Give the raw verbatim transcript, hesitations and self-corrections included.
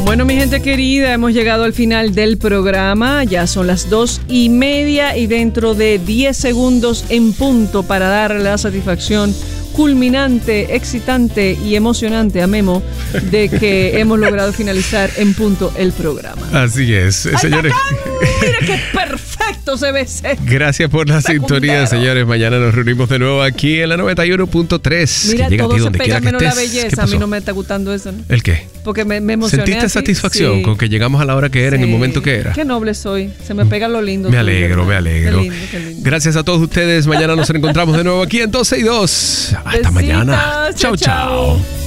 Bueno, mi gente querida, hemos llegado al final del programa. Ya son las dos y media y dentro de diez segundos en punto para dar la satisfacción culminante, excitante y emocionante a Memo de que hemos logrado finalizar en punto el programa. Así es, ¡Ay, señores. Mira qué perfecto se ve ese. Gracias por la sintonía, señores. Mañana nos reunimos de nuevo aquí en la noventa y uno punto tres. Mira, que llega todo a ti se donde pega quiera menos que la estés. belleza. A mí no me está gustando eso, ¿no? ¿El qué? Porque me, me emocioné. ¿Sentiste así? satisfacción Sí. con que llegamos a la hora que era, Sí. en el momento que era? Qué noble soy. Se me pega lo lindo. Me tuyo, alegro, hermano. me alegro. Qué lindo, qué lindo. Gracias a todos ustedes. Mañana nos reencontramos de nuevo aquí en doce y dos. Hasta Besitos, mañana. Chao, chao, chao. chao.